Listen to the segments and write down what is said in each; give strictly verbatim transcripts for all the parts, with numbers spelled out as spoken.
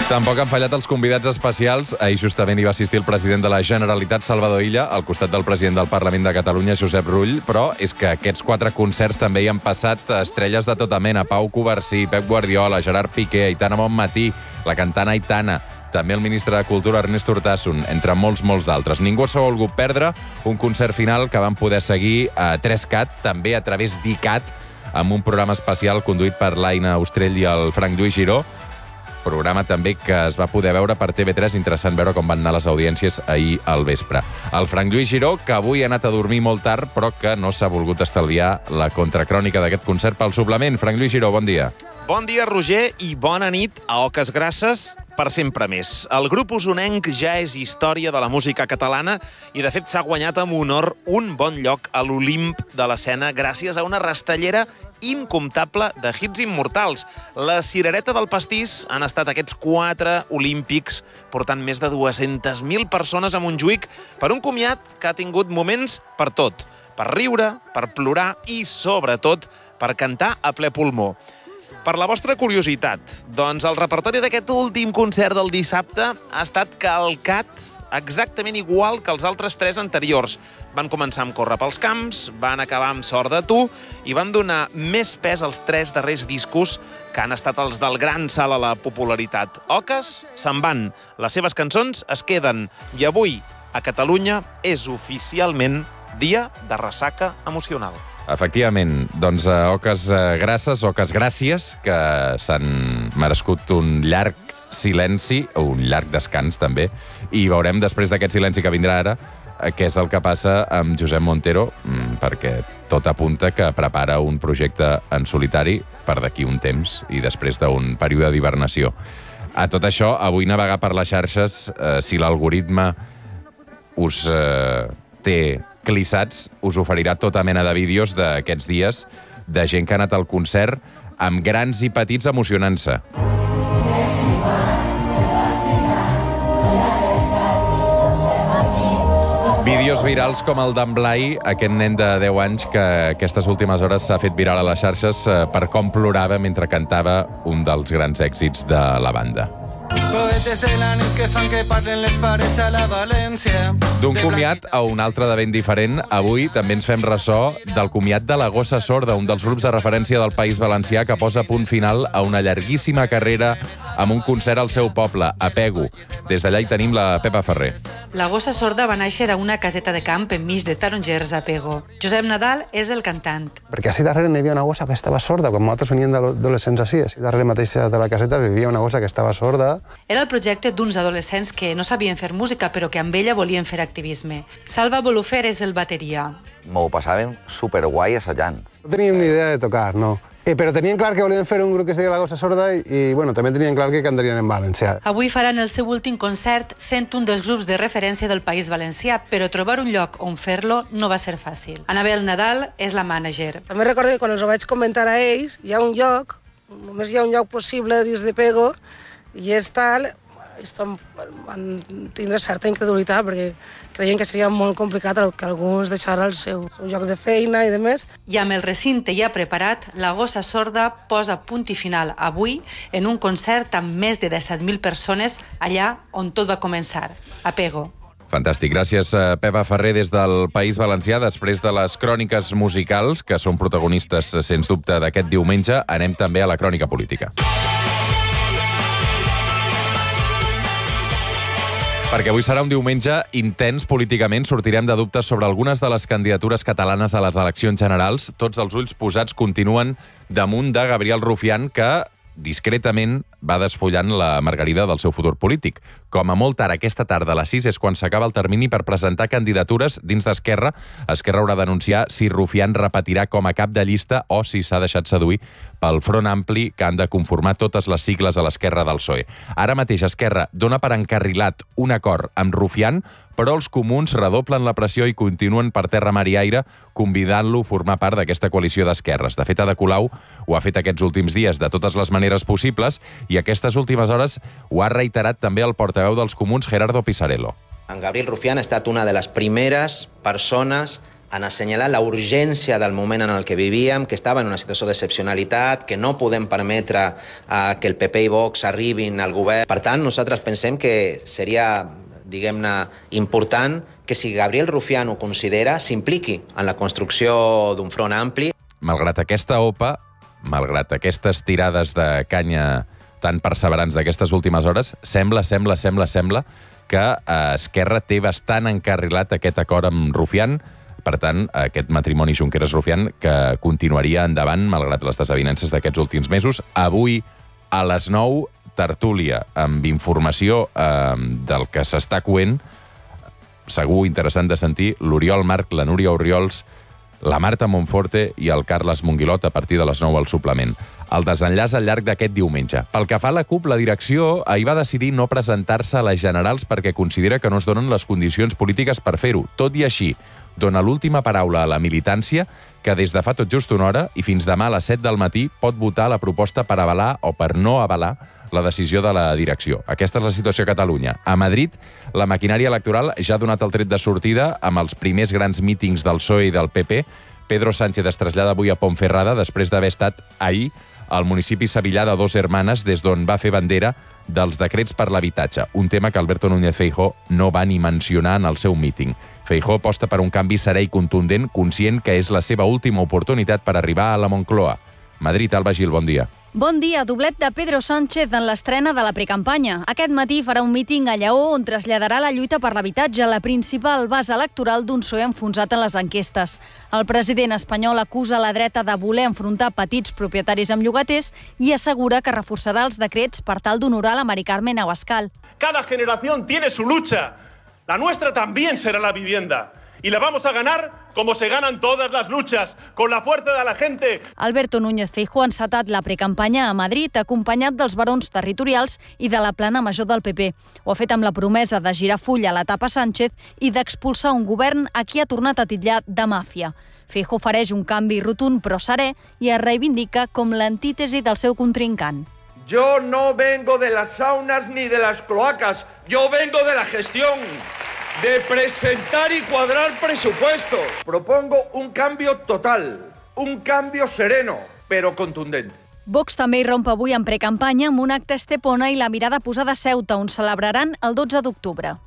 Tampoc han fallat els convidats especials. Ahir justament hi va assistir el president de la Generalitat, Salvador Illa, al costat del president del Parlament de Catalunya, Josep Rull, però és que aquests quatre concerts també hi han passat estrelles de tota mena. Pau Covarsí, Pep Guardiola, Gerard Piqué, Aitana Bonmatí, la cantant Aitana, també el ministre de Cultura, Ernest Urtasun, entre molts, molts d'altres. Ningú s'ha volgut perdre un concert final que van poder seguir a tres cat, també a través d'ICAT, amb un programa especial conduït per l'Aina Ostrell i el Frank Lluís Giró, programa també que es va poder veure per T V tres, interessant veure com van anar les audiències ahir al vespre. El Frank Lluís Giró, que avui ha anat a dormir molt tard, però que no s'ha volgut estalviar la contracrònica d'aquest concert pel suplement. Frank Lluís Giró, bon dia. Bon dia, Roger, i bona nit a Oques Grasses, per sempre més. El grup usonenc ja és història de la música catalana i, de fet, s'ha guanyat amb honor un bon lloc a l'Olimp de l'escena gràcies a una rastellera incomptable de hits immortals. La cirereta del pastís han estat aquests quatre olímpics portant més de dues-centes mil persones a Montjuïc per un comiat que ha tingut moments per tot, per riure, per plorar i, sobretot, per cantar a ple pulmó. Per la vostra curiositat, doncs el repertori d'aquest últim concert del dissabte ha estat calcat exactament igual que els altres tres anteriors. Van començar amb Córrer pels camps, van acabar amb Sort de tu i van donar més pes als tres darrers discos que han estat els del gran salt a la popularitat. Oques se'n van, les seves cançons es queden i avui a Catalunya és oficialment dia de ressaca emocional. Efectivament, doncs a Oques Grasses, Oques Gràcies, que s'han merescut un llarg silenci, o un llarg descans també, i veurem després d'aquest silenci que vindrà ara què és el que passa amb Josep Montero, perquè tot apunta que prepara un projecte en solitari per d'aquí un temps i després d'un període d'hibernació. A tot això, avui navegar per les xarxes, eh, si l'algoritme us eh, té clissats, us oferirà tota mena de vídeos d'aquests dies de gent que ha anat al concert amb grans i petits emocionant-se. Vídeos virals com el d'en Blai, aquest nen de deu anys que aquestes últimes hores s'ha fet viral a les xarxes per com plorava mentre cantava un dels grans èxits de la banda. D'un comiat a un altre de ben diferent, avui també ens fem ressò del comiat de la Gossa Sorda, un dels grups de referència del País Valencià que posa punt final a una llarguíssima carrera amb un concert al seu poble, a Pego. Des d'allà hi tenim la Pepa Ferrer. La Gossa Sorda va néixer a una caseta de camp enmig de tarongers a Pego. Josep Nadal és el cantant. Perquè així darrere n'hi havia una gossa que estava sorda, quan nosaltres veníem d'adolescents així, així darrere mateix de la caseta vivia una gossa que estava sorda. Era el projecte d'uns adolescents que no sabien fer música, però que amb ella volien fer activisme. Salva Bolufer és el bateria. M'ho passàvem superguai assajant. No teníem ni idea de tocar, no. Eh, però tenien clar que volien fer un grup que es deia La Gossa Sorda i, i bueno, també tenien clar que cantarien en valencià. Avui faran el seu últim concert sent un dels grups de referència del País Valencià, però trobar un lloc on fer-lo no va ser fàcil. Anabel Nadal és la mànager. També recordo que quan els ho vaig comentar a ells, hi ha un lloc, només hi ha un lloc possible dins de Pego, i és tal, van tindre certa incredulitat perquè creien que seria molt complicat que alguns deixaran el seu lloc de feina i demés. I amb el recinte ja preparat, la Gossa Sorda posa punt i final avui en un concert amb més de disset mil persones allà on tot va començar, a Pego. Fantàstic. Gràcies, Pepa Ferrer, des del País Valencià. Després de les cròniques musicals, que són protagonistes, sens dubte, d'aquest diumenge, anem també a la crònica política. Perquè avui serà un diumenge intens políticament. Sortirem de dubtes sobre algunes de les candidatures catalanes a les eleccions generals. Tots els ulls posats continuen damunt de Gabriel Rufián, que discretament va desfollant la margarida del seu futur polític. Com a molt tard aquesta tarda a les sis és quan s'acaba el termini per presentar candidatures dins d'Esquerra. Esquerra haurà d'anunciar si Rufián repetirà com a cap de llista o si s'ha deixat seduir pel Front Ampli, que han de conformar totes les sigles a l'esquerra del P S O E. Ara mateix Esquerra dona per encarrilat un acord amb Rufián, però els comuns redoblen la pressió i continuen per terra, mar i aire, convidant-lo a formar part d'aquesta coalició d'esquerres. De fet, Ada Colau ho ha fet aquests últims dies de totes les maneres possibles i aquestes últimes hores ho ha reiterat també el portaveu dels comuns, Gerardo Pisarello. En Gabriel Rufián ha estat una de les primeres persones en assenyalar la urgència del moment en el que vivíem, que estava en una situació d'excepcionalitat, que no podem permetre uh, que el P P i Vox arribin al govern. Per tant, nosaltres pensem que seria, diguem-ne, important que si Gabriel Rufián ho considera, s'impliqui en la construcció d'un front ampli. Malgrat aquesta opa, malgrat aquestes tirades de canya tan perseverants d'aquestes últimes hores, sembla, sembla, sembla, sembla que eh, Esquerra té bastant encarrilat aquest acord amb Rufián. Per tant, aquest matrimoni Junqueras-Rufián que continuaria endavant, malgrat les desavinences d'aquests últims mesos. Avui, a les nou, tertúlia, amb informació eh, del que s'està coent. Segur interessant de sentir l'Oriol Marc, la Núria Orriols, la Marta Monforte i el Carles Monguilot a partir de les nou al suplement. El desenllaç al llarg d'aquest diumenge. Pel que fa a la CUP, la direcció ahir va decidir no presentar-se a les generals perquè considera que no es donen les condicions polítiques per fer-ho. Tot i així, dona l'última paraula a la militància que des de fa tot just una hora i fins demà a les set del matí pot votar la proposta per avalar o per no avalar la decisió de la direcció. Aquesta és la situació a Catalunya. A Madrid, la maquinària electoral ja ha donat el tret de sortida amb els primers grans mítings del P S O E i del P P. Pedro Sánchez es trasllada avui a Ponferrada després d'haver estat ahir al municipi sevillà de Dos Hermanas, des d'on va fer bandera dels decrets per l'habitatge, un tema que Alberto Núñez Feijóo no va ni mencionar en el seu míting. Feijóo aposta per un canvi serè i contundent, conscient que és la seva última oportunitat per arribar a la Moncloa. Madrid, Alba Gil, bon dia. Bon dia, doblet de Pedro Sánchez en l'estrena de la precampanya. Aquest matí farà un míting a Lleó on traslladarà la lluita per l'habitatge, la principal base electoral d'un P S O E enfonsat en les enquestes. El president espanyol acusa la dreta de voler enfrontar petits propietaris amb llogaters i assegura que reforçarà els decrets per tal d'honorar la Mari Carmen Abascal. Cada generación tiene su lucha. La nuestra también será la vivienda. Y la vamos a ganar como se ganan todas las luchas, con la fuerza de la gente. Alberto Núñez Feijóo ha encetat la precampanya a Madrid, acompanyat dels barons territorials i de la plana major del P P. Ho ha fet amb la promesa de girar full a l'etapa Sánchez i d'expulsar un govern a qui ha tornat a titllar de màfia. Feijóo ofereix un canvi rotund però serè i es reivindica com l'antítesi del seu contrincant. Yo no vengo de las saunas ni de las cloacas, yo vengo de la gestión. De presentar y cuadrar presupuestos. Propongo un cambio total, un cambio sereno, pero contundente. Vox també hi romp avui en precampanya amb un acte a Estepona i la mirada posada a Ceuta, on celebraran el dotze d'octubre.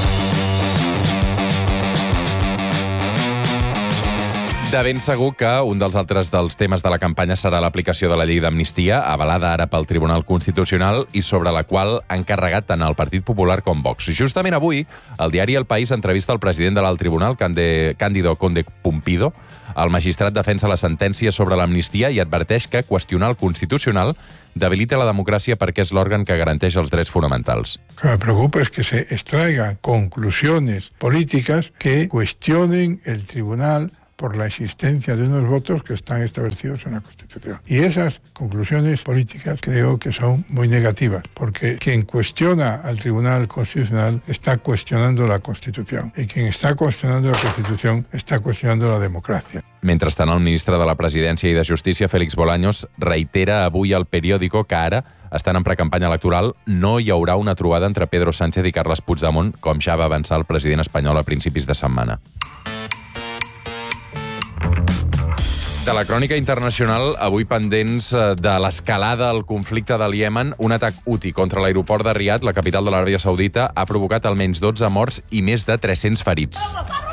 De ben segur que un dels altres dels temes de la campanya serà l'aplicació de la llei d'amnistia, avalada ara pel Tribunal Constitucional i sobre la qual han carregat tant el Partit Popular com Vox. Justament avui, el diari El País entrevista el president de l'alt tribunal, Cándido Conde Pumpido. El magistrat defensa la sentència sobre l'amnistia i adverteix que qüestionar el Constitucional debilita la democràcia perquè és l'òrgan que garanteix els drets fonamentals. Lo que me preocupa es que se extraigan conclusiones políticas que cuestionen el tribunal por la existencia de unos votos que están establecidos en la Constitución. Y esas conclusiones políticas creo que son muy negativas, porque quien cuestiona al Tribunal Constitucional está cuestionando la Constitución, y quien está cuestionando la Constitución está cuestionando la democracia. Mentrestant, el ministre de la Presidència i de Justícia, Félix Bolaños, reitera avui al periòdico que ara, estant en precampanya electoral, no hi haurà una trobada entre Pedro Sánchez i Carles Puigdemont, com ja va avançar el president espanyol a principis de setmana. De la crònica internacional, avui pendents de l'escalada al conflicte del Iemen, un atac Houthi contra l'aeroport de Riad, la capital de l'Aràbia Saudita, ha provocat almenys dotze morts i més de tres-cents ferits.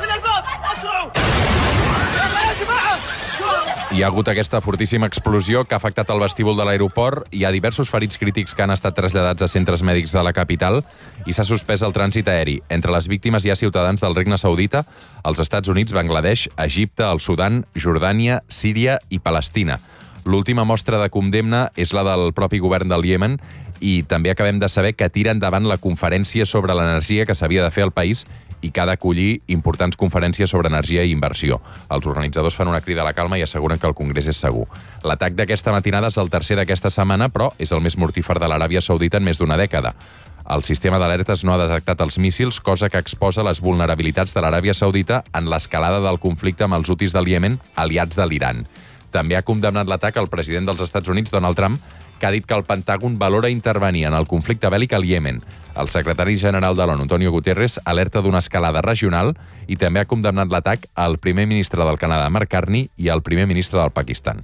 Hi ha hagut aquesta fortíssima explosió que ha afectat el vestíbul de l'aeroport. Hi ha diversos ferits crítics que han estat traslladats a centres mèdics de la capital i s'ha suspès el trànsit aeri. Entre les víctimes hi ha ciutadans del Regne Saudita, els Estats Units, Bangladesh, Egipte, el Sudan, Jordània, Síria i Palestina. L'última mostra de condemna és la del propi govern del Iemen i també acabem de saber que tira endavant la conferència sobre l'energia que s'havia de fer al país i que ha d'acollir importants conferències sobre energia i inversió. Els organitzadors fan una crida a la calma i asseguren que el Congrés és segur. L'atac d'aquesta matinada és el tercer d'aquesta setmana, però és el més mortífer de l'Aràbia Saudita en més d'una dècada. El sistema d'alertes no ha detectat els míssils, cosa que exposa les vulnerabilitats de l'Aràbia Saudita en l'escalada del conflicte amb els hutis del Iemen, aliats de l'Iran. També ha condemnat l'atac el president dels Estats Units, Donald Trump, que ha dit que el Pentàgon valora intervenir en el conflicte bèl·lic al Iemen. El secretari general de l'ONU, Antonio Guterres, alerta d'una escalada regional i també ha condemnat l'atac al primer ministre del Canadà, Mark Carney, i al primer ministre del Pakistan.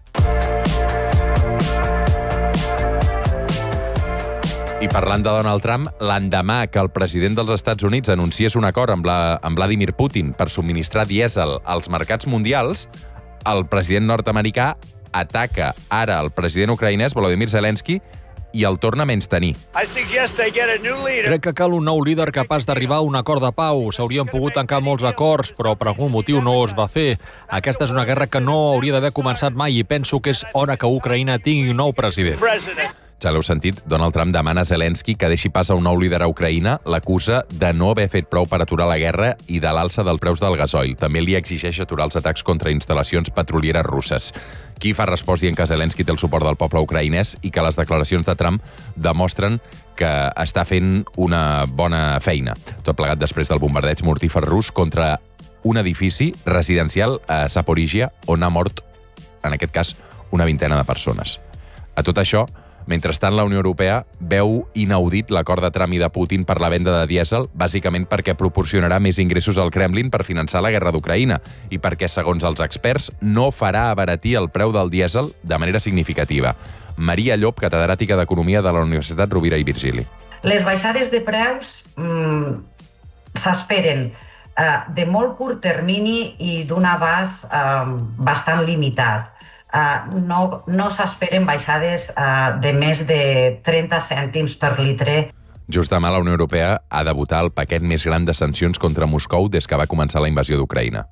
I parlant de Donald Trump, l'endemà que el president dels Estats Units anunciés un acord amb, la, amb Vladimir Putin per subministrar dièsel als mercats mundials, el president nord-americà ataca ara el president ucraïnès, Volodymyr Zelensky, i el torna a menystenir. Crec que cal un nou líder capaç d'arribar a un acord de pau. S'haurien pogut tancar molts acords, però per algun motiu no es va fer. Aquesta és una guerra que no hauria d'haver començat mai i penso que és hora que Ucraïna tingui un nou president. Ja l'heu sentit, Donald Trump demana a Zelensky que deixi pas a un nou líder a Ucraïna, l'acusa de no haver fet prou per aturar la guerra i de l'alça dels preus del gasoil. També li exigeix aturar els atacs contra instal·lacions petrolieres russes. Kíev ha respost dient que Zelensky té el suport del poble ucraïnès i que les declaracions de Trump demostren que està fent una bona feina. Tot plegat després del bombardeig mortífer rus contra un edifici residencial a Zaporizhia, on ha mort, en aquest cas, una vintena de persones. A tot això, mentrestant, la Unió Europea veu inaudit l'acord de Trump i de Putin per la venda de dièsel, bàsicament perquè proporcionarà més ingressos al Kremlin per finançar la guerra d'Ucraïna i perquè, segons els experts, no farà abaratir el preu del dièsel de manera significativa. Maria Llop, catedràtica d'Economia de la Universitat Rovira i Virgili. Les baixades de preus mmm, s'esperen eh, de molt curt termini i d'un abast eh, bastant limitat. Uh, no, no s'esperen baixades uh, de més de trenta cèntims per litre. Just demà la Unió Europea ha de votar el paquet més gran de sancions contra Moscou des que va començar la invasió d'Ucraïna.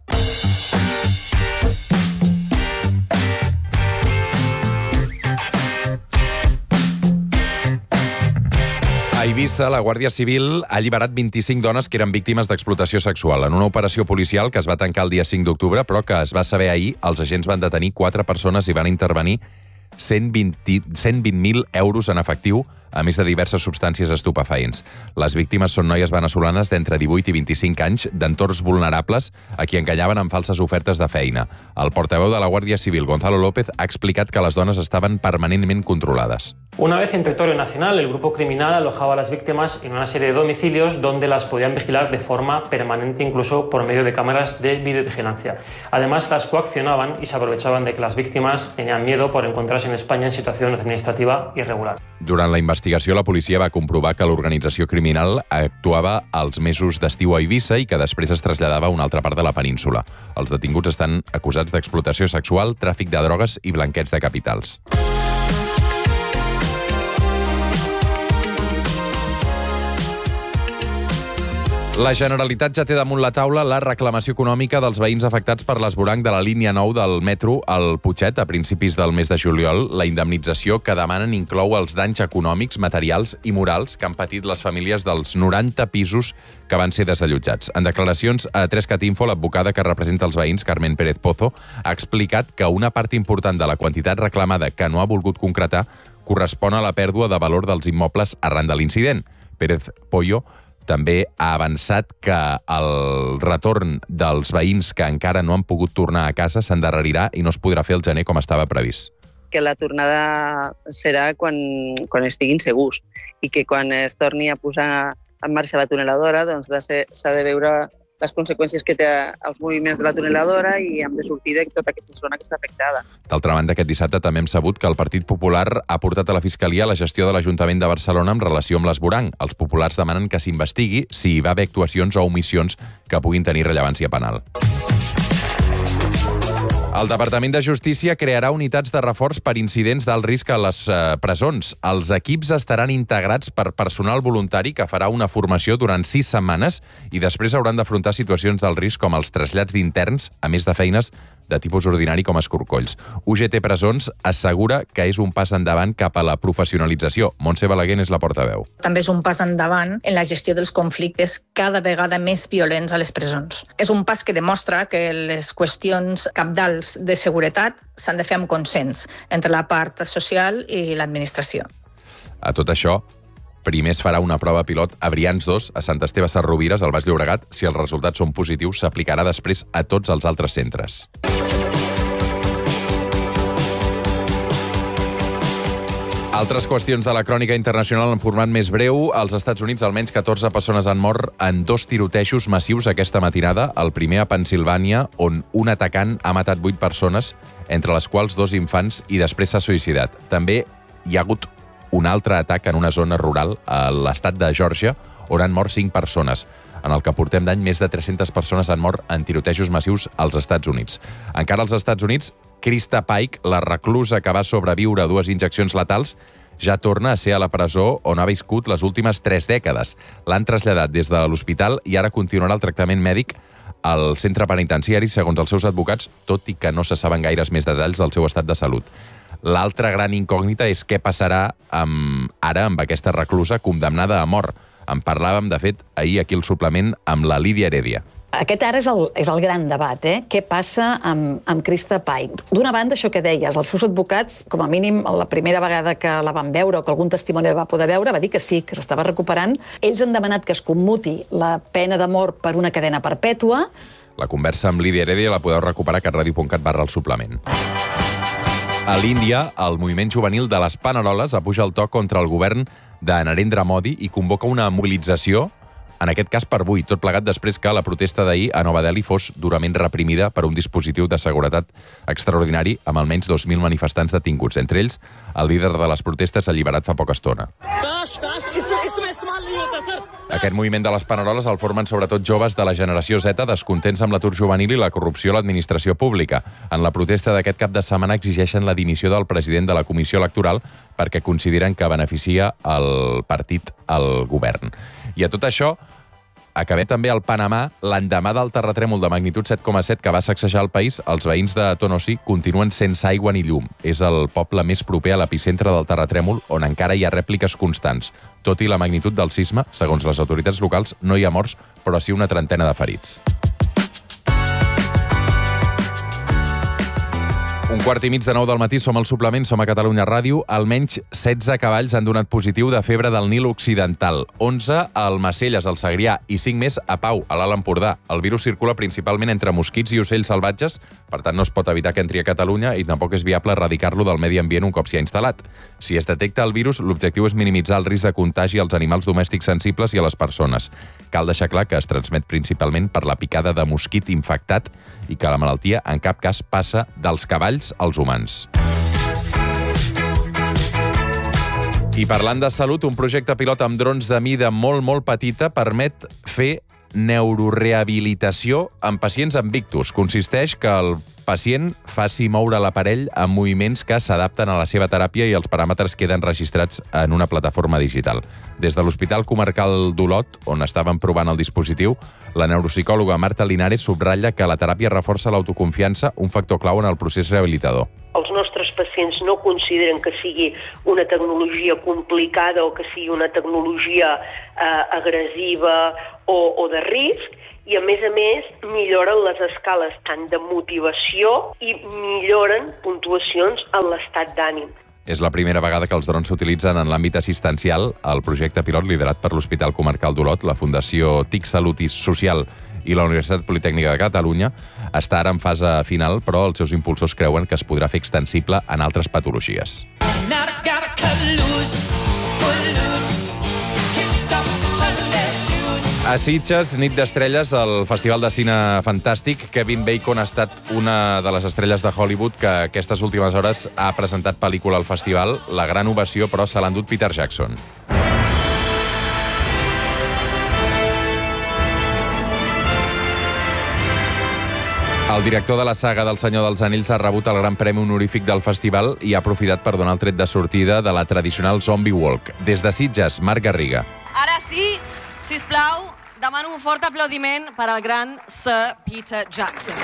A Eivissa, la Guàrdia Civil ha alliberat vint-i-cinc dones que eren víctimes d'explotació sexual en una operació policial que es va tancar el dia cinc d'octubre, però que es va saber ahir. Els agents van detenir quatre persones i van intervenir cent vint mil euros en efectiu, a més de diverses substàncies estupefaents. Les víctimes són noies venezolanes d'entre divuit i vint-i-cinc anys, d'entorns vulnerables, a qui enganyaven amb falses ofertes de feina. El portaveu de la Guàrdia Civil, Gonzalo López, ha explicat que les dones estaven permanentment controlades. Una vez en territorio nacional, el grupo criminal alojaba a las víctimas en una serie de domicilios donde las podían vigilar de forma permanente, incluso por medio de cámaras de videovigilancia. Además, las coaccionaban y se aprovechaban de que las víctimas tenían miedo por encontrarse en España en situación administrativa irregular. Durant la investigació, la policia va comprovar que l'organització criminal actuava als mesos d'estiu a Eivissa i que després es traslladava a una altra part de la península. Els detinguts estan acusats d'explotació sexual, tràfic de drogues i blanqueig de capitals. La Generalitat ja té damunt la taula la reclamació econòmica dels veïns afectats per l'esvoranc de la línia nou del metro al Putxet a principis del mes de juliol. La indemnització que demanen inclou els danys econòmics, materials i morals que han patit les famílies dels noranta pisos que van ser desallotjats. En declaracions a tres cat info, l'advocada que representa els veïns, Carmen Pérez Pozo, ha explicat que una part important de la quantitat reclamada que no ha volgut concretar correspon a la pèrdua de valor dels immobles arran de l'incident. Pérez Pollo també ha avançat que el retorn dels veïns que encara no han pogut tornar a casa s'endarrerirà i no es podrà fer el gener com estava previst. Que la tornada serà quan, quan estiguin segurs i que quan es torni a posar en marxa la tuneladora doncs s'ha de veure les conseqüències que té els moviments de la tuneladora i hem de sortir de tota aquesta zona que està afectada. D'altra banda, aquest dissabte també hem sabut que el Partit Popular ha portat a la Fiscalia la gestió de l'Ajuntament de Barcelona en relació amb l'esvoranc. Els populars demanen que s'investigui si hi va haver actuacions o omissions que puguin tenir rellevància penal. El Departament de Justícia crearà unitats de reforç per incidents d'alt risc a les eh, presons. Els equips estaran integrats per personal voluntari que farà una formació durant sis setmanes i després hauran d'afrontar situacions d'alt risc com els trasllats d'interns, a més de feines de tipus ordinari com escorcolls. U G T Presons assegura que és un pas endavant cap a la professionalització. Montse Balaguer és la portaveu. També és un pas endavant en la gestió dels conflictes cada vegada més violents a les presons. És un pas que demostra que les qüestions cabdals de seguretat s'han de fer amb consens entre la part social i l'administració. A tot això, primer es farà una prova pilot a Brians dos, a Sant Esteve Sesrovires, al Baix Llobregat. Si els resultats són positius, s'aplicarà després a tots els altres centres. Altres qüestions de la crònica internacional en format més breu. Als Estats Units, almenys catorze persones han mort en dos tirotejos massius aquesta matinada. El primer a Pennsilvània, on un atacant ha matat vuit persones, entre les quals dos infants, i després s'ha suïcidat. També hi ha hagut un altre atac en una zona rural a l'estat de Geòrgia, on han mort cinc persones. En el que portem d'any, més de tres-centes persones han mort en tirotejos massius als Estats Units. Encara als Estats Units, Krista Pike, la reclusa que va sobreviure a dues injeccions letals, ja torna a ser a la presó on ha viscut les últimes tres dècades. L'han traslladat des de l'hospital i ara continuarà el tractament mèdic al centre penitenciari, segons els seus advocats, tot i que no se saben gaires més detalls del seu estat de salut. L'altra gran incògnita és què passarà amb, ara amb aquesta reclusa condemnada a mort. En parlàvem, de fet, ahir aquí al suplement amb la Lídia Heredia. Aquest ara és el, és el gran debat, eh? Què passa amb, amb Krista Pike? D'una banda, això que deies, els seus advocats, com a mínim, la primera vegada que la van veure o que algun testimoni la va poder veure, va dir que sí, que s'estava recuperant. Ells han demanat que es commuti la pena de mort per una cadena perpètua. La conversa amb Lídia Heredia la podeu recuperar a catradio punt cat barra el suplement. A l'Índia, el moviment juvenil de les Paneroles apuja el to contra el govern de Narendra Modi i convoca una mobilització, en aquest cas per avui, tot plegat després que la protesta d'ahir a Nova Delhi fos durament reprimida per un dispositiu de seguretat extraordinari amb almenys dos mil manifestants detinguts. Entre ells, el líder de les protestes alliberat fa poca estona. Aquest moviment de les Paneroles el formen sobretot joves de la generació Z descontents amb l'atur juvenil i la corrupció a l'administració pública. En la protesta d'aquest cap de setmana exigeixen la dimissió del president de la Comissió Electoral perquè consideren que beneficia el partit al govern. I a tot això, acabem també al Panamà. L'endemà del terratrèmol de magnitud set coma set que va sacsejar el país, els veïns de Tonosí continuen sense aigua ni llum. És el poble més proper a l'epicentre del terratrèmol, on encara hi ha rèpliques constants. Tot i la magnitud del sisme, segons les autoritats locals, no hi ha morts, però sí una trentena de ferits. Un quart i mig de nou del matí, som al suplement, som a Catalunya Ràdio. Almenys setze cavalls han donat positiu de febre del Nil Occidental. onze al Macelles, al Segrià, i cinc més a Pau, a l'Alt Empordà. El virus circula principalment entre mosquits i ocells salvatges, per tant no es pot evitar que entri a Catalunya i tampoc és viable erradicar-lo del medi ambient un cop s'hi ha instal·lat. Si es detecta el virus, l'objectiu és minimitzar el risc de contagi als animals domèstics sensibles i a les persones. Cal deixar clar que es transmet principalment per la picada de mosquit infectat i que la malaltia en cap cas passa dels cavalls als humans. I parlant de salut, un projecte pilot amb drons de mida molt, molt petita permet fer neurorehabilitació en pacients amb ictus. Consisteix que el pacient faci moure l'aparell amb moviments que s'adapten a la seva teràpia i els paràmetres queden registrats en una plataforma digital. Des de l'Hospital Comarcal d'Olot, on estaven provant el dispositiu, la neuropsicòloga Marta Linares subratlla que la teràpia reforça l'autoconfiança, un factor clau en el procés rehabilitador. Els nostres pacients no consideren que sigui una tecnologia complicada o que sigui una tecnologia eh, agressiva o, o de risc, i a més a més milloren les escales tant de motivació i milloren puntuacions en l'estat d'ànim. És la primera vegada que els drons s'utilitzen en l'àmbit assistencial. El projecte pilot liderat per l'Hospital Comarcal d'Olot, la Fundació TIC Salut i Social i la Universitat Politècnica de Catalunya està ara en fase final, però els seus impulsors creuen que es podrà fer extensible en altres patologies. A Sitges, nit d'estrelles, al Festival de Cine Fantàstic. Kevin Bacon ha estat una de les estrelles de Hollywood que aquestes últimes hores ha presentat pel·lícula al festival. La gran ovació, però, se l'ha endut Peter Jackson. El director de la saga del Senyor dels Anells ha rebut el Gran Premi Honorífic del festival i ha aprofitat per donar el tret de sortida de la tradicional Zombie Walk. Des de Sitges, Marc Garriga. Ara sí, sisplau, demano un fort aplaudiment per al gran Sir Peter Jackson.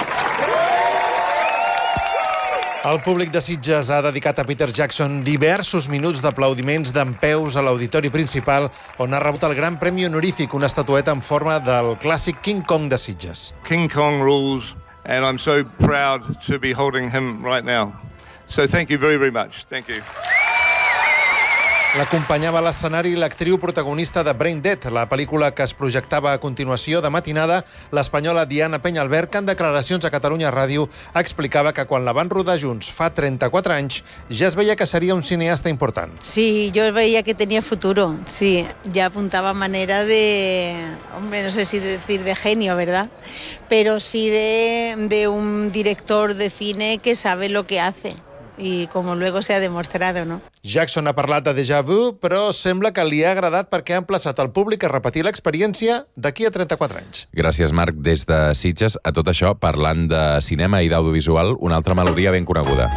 El públic de Sitges ha dedicat a Peter Jackson diversos minuts d'aplaudiments dempeus a l'auditori principal, on ha rebut el Gran Premi Honorífic, una estatueta en forma del clàssic King Kong de Sitges. King Kong rules, and I'm so proud to be holding him right now. So thank you very, very much. Thank you. L'acompanyava a l'escenari l'actriu protagonista de Brain Dead, la pel·lícula que es projectava a continuació de matinada, l'espanyola Diana Peñalver, que en declaracions a Catalunya Ràdio explicava que quan la van rodar junts fa trenta-quatre anys ja es veia que seria un cineasta important. Sí, yo veía que tenía futuro, sí, ya apuntaba manera de, hombre, no sé si decir de genio, ¿verdad? Pero sí de, de un director de cine que sabe lo que hace. I com luego se ha demostrado, no? Jackson ha parlat de déjà vu, però sembla que li ha agradat perquè ha emplaçat el públic a repetir l'experiència d'aquí a trenta-quatre anys. Gràcies, Marc. Des de Sitges, a tot això, parlant de cinema i d'audiovisual, una altra melodia ben coneguda.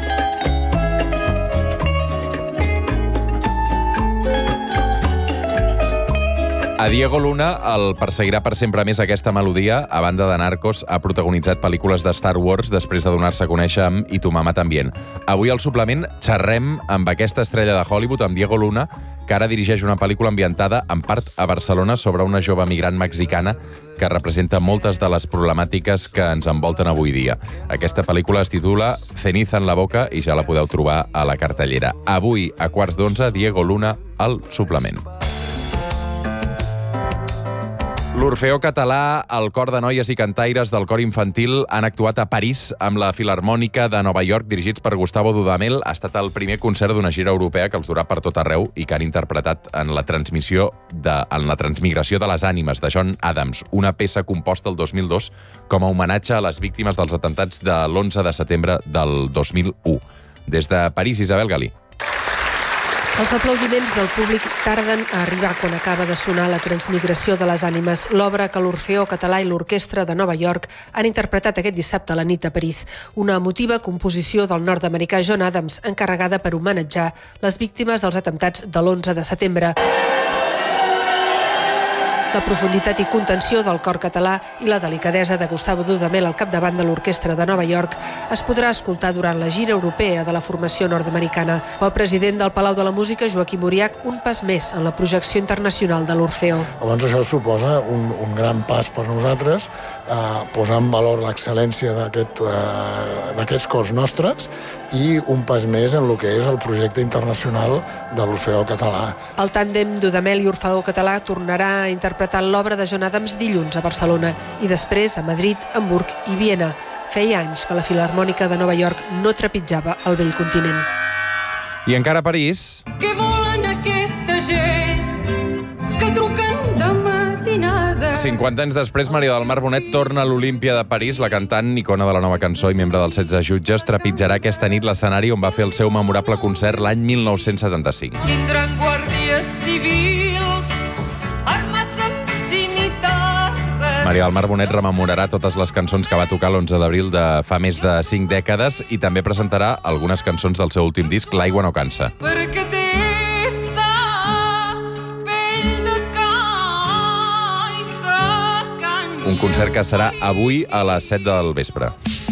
A Diego Luna el perseguirà per sempre més aquesta melodia. A banda de Narcos, ha protagonitzat pel·lícules de Star Wars després de donar-se a conèixer amb I tu mamà també. Avui al suplement xerrem amb aquesta estrella de Hollywood, amb Diego Luna, que ara dirigeix una pel·lícula ambientada en part a Barcelona sobre una jove migrant mexicana que representa moltes de les problemàtiques que ens envolten avui dia. Aquesta pel·lícula es titula Ceniza en la boca i ja la podeu trobar a la cartellera. Avui, a quarts d'onze, Diego Luna al suplement. L'Orfeó Català, el cor de noies i cantaires del cor infantil han actuat a París amb la Filharmònica de Nova York, dirigits per Gustavo Dudamel. Ha estat el primer concert d'una gira europea que els durà per tot arreu i que han interpretat en la transmissió de, en la transmigració de les ànimes de John Adams, una peça composta el dos mil dos com a homenatge a les víctimes dels atemptats de l'onze de setembre del dos mil u. Des de París, Isabel Galí. Els aplaudiments del públic tarden a arribar quan acaba de sonar la transmigració de les ànimes, l'obra que l'Orfeó Català i l'Orquestra de Nova York han interpretat aquest dissabte a la nit a París. Una emotiva composició del nord-americà John Adams, encarregada per homenatjar les víctimes dels atemptats de l'onze de setembre. La profunditat i contenció del cor català i la delicadesa de Gustavo Dudamel al capdavant de l'Orquestra de Nova York es podrà escoltar durant la gira europea de la formació nord-americana. Pel president del Palau de la Música, Joaquim Uriach, un pas més en la projecció internacional de l'Orfeó. Llavors això suposa un, un gran pas per nosaltres, eh, posar en valor l'excel·lència d'aquest, eh, d'aquests cors nostres i un pas més en el que és el projecte internacional de l'Orfeó Català. El tàndem Dudamel i Orfeó Català tornarà a interpretar l'obra de John Adams dilluns a Barcelona i després a Madrid, Hamburg i Viena. Feia anys que la Filharmònica de Nova York no trepitjava el vell continent. I encara a París... Què volen aquesta gent que truquen de matinada? cinquanta anys després, Maria del Mar Bonet torna a l'Olímpia de París. La cantant, icona de la nova cançó i membre dels setze jutges, trepitjarà aquesta nit l'escenari on va fer el seu memorable concert l'any mil nou-cents setanta-cinc. Tindran guàrdies civils armats amb cimitarres. Maria del Mar Bonet rememorarà totes les cançons que va tocar l'onze d'abril de fa més de cinc dècades i també presentarà algunes cançons del seu últim disc, L'aigua no cansa. Perquè té sa pell de ca i sa canya. Un concert que serà avui a les set del vespre.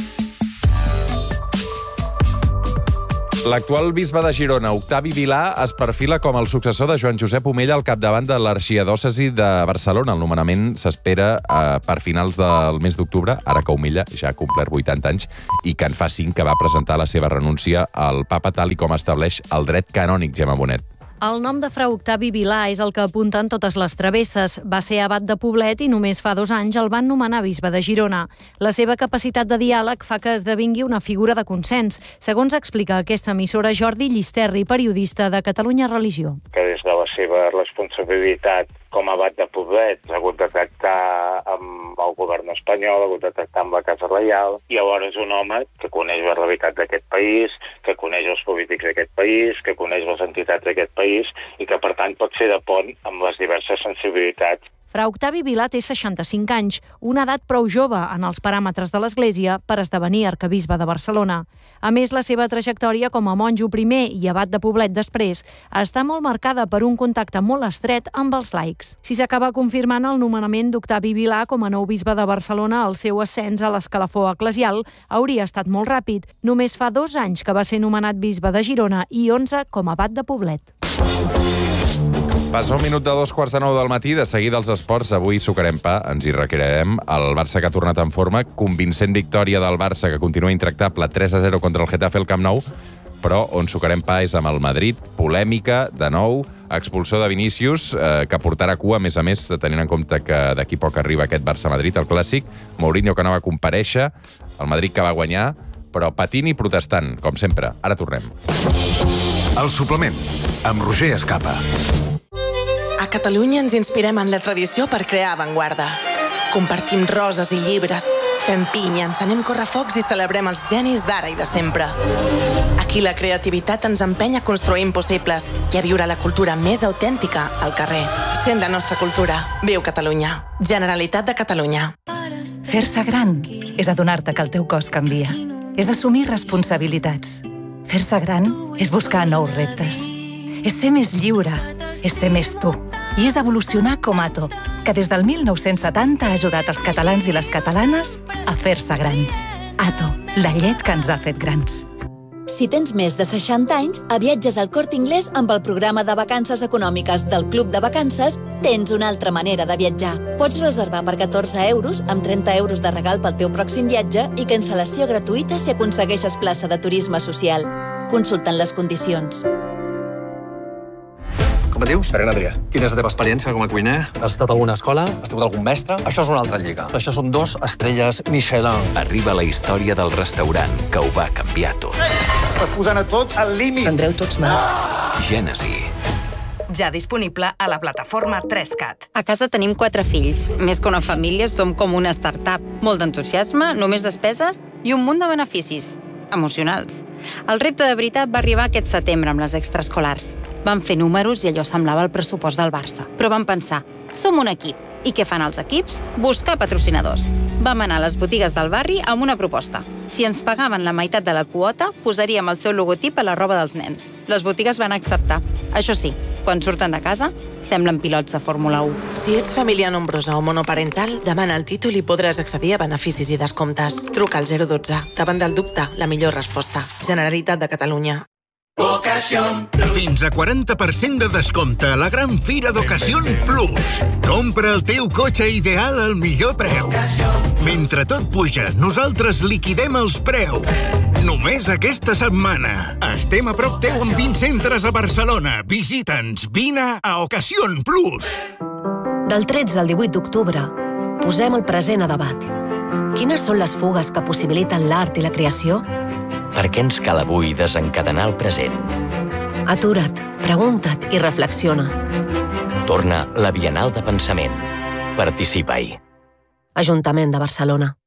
L'actual bisbe de Girona, Octavi Vilà, es perfila com el successor de Joan Josep Omella al capdavant de l'arxidiòcesi de Barcelona. El nomenament s'espera eh, per finals del mes d'octubre, ara que Omella ja ha complert vuitanta anys i que en fa cinc que va presentar la seva renúncia al papa tal i com estableix el dret canònic, Gemma Bonet. El nom de fra Octavi Vilà és el que apunten totes les travesses. Va ser abat de Poblet i només fa dos anys el van nomenar bisbe de Girona. La seva capacitat de diàleg fa que esdevingui una figura de consens, segons explica aquesta emissora Jordi Llisterri, periodista de Catalunya Religió. Que des de la seva responsabilitat com a abat de Poblet ha hagut de tractar amb el govern espanyol, ha hagut de tractar amb la Casa Reial, i alhora és un home que coneix la realitat d'aquest país, que coneix els polítics d'aquest país, que coneix les entitats d'aquest país i que, per tant, pot ser de pont amb les diverses sensibilitats. Fra Octavi Vilà té seixanta-cinc anys, una edat prou jove en els paràmetres de l'Església per esdevenir arquebisbe de Barcelona. A més, la seva trajectòria com a monjo primer i abat de Poblet després està molt marcada per un contacte molt estret amb els laics. Si s'acaba confirmant el nomenament d'Octavi Vilà com a nou bisbe de Barcelona, el seu ascens a l'escalafó eclesial hauria estat molt ràpid. Només fa dos anys que va ser nomenat bisbe de Girona i onze com a abat de Poblet. Passa un minut de dos quarts de nou del matí, de seguida els esports. Avui sucarem pa, ens hi recrearem. El Barça que ha tornat en forma, convincent victòria del Barça, que continua intractable, tres a zero contra el Getafe al Camp Nou, però on sucarem pa és amb el Madrid, polèmica, de nou, expulsó de Vinícius, eh, que portarà cua, a més a més, tenint en compte que d'aquí poc arriba aquest Barça-Madrid, el clàssic, Mourinho que no va comparèixer, el Madrid que va guanyar, però patint i protestant, com sempre. Ara tornem. El suplement, amb Roger Escapa. A Catalunya ens inspirem en la tradició per crear avantguarda. Compartim roses i llibres, fem pinya, encenem correfocs i celebrem els genis d'ara i de sempre. Aquí la creativitat ens empeny a construir impossibles i a viure la cultura més autèntica al carrer. Sent la nostra cultura. Viu Catalunya. Generalitat de Catalunya. Fer-se gran és adonar-te que el teu cos canvia. És assumir responsabilitats. Fer-se gran és buscar nous reptes. És ser més lliure. És ser més tu. I és evolucionar com Ato, que des del mil nou-cents setanta ha ajudat els catalans i les catalanes a fer-se grans. Ato, la llet que ens ha fet grans. Si tens més de seixanta anys, a Viatges al Corte Inglés amb el programa de vacances econòmiques del Club de Vacances tens una altra manera de viatjar. Pots reservar per catorze euros amb trenta euros de regal pel teu pròxim viatge i cancel·lació gratuïta si aconsegueixes plaça de turisme social. Consultant les condicions. Com et dius? Serena Adrià. Quina és la teva experiència com a cuiner? Has estat a alguna escola? Has tingut algun mestre? Això és una altra lliga. Això són dos estrelles Michelin. Arriba la història del restaurant que ho va canviar tot. Estàs posant a tots al límit. Tindreu tots mal. Gènesi. Ja disponible a la plataforma tres cat. A casa tenim quatre fills. Més que una família, som com una startup. Molt d'entusiasme, només despeses i un munt de beneficis emocionals. El repte de veritat va arribar aquest setembre amb les extraescolars. Vam fer números i allò semblava el pressupost del Barça. Però vam pensar, som un equip. I què fan els equips? Buscar patrocinadors. Vam anar a les botigues del barri amb una proposta. Si ens pagaven la meitat de la quota, posaríem el seu logotip a la roba dels nens. Les botigues van acceptar. Això sí, quan surten de casa, semblen pilots de Fórmula u. Si ets família nombrosa o monoparental, demana el títol i podràs accedir a beneficis i descomptes. Truca al zero dotze. Davant del dubte, la millor resposta. Generalitat de Catalunya. Fins a quaranta per cent de descompte a la gran fira d'Ocasión Plus. Compra el teu cotxe ideal al millor preu. Mentre tot puja, nosaltres liquidem els preus. Només aquesta setmana. Estem a prop teu amb vint centres a Barcelona. Visita'ns. Vine a Ocasión Plus. Del tretze al divuit d'octubre, posem el present a debat. Quines són les fugues que possibiliten l'art i la creació? Per què ens cal avui desencadenar el present? Atura't, pregunta't i reflexiona. Torna la Bienal de Pensament. Participa-hi. Ajuntament de Barcelona.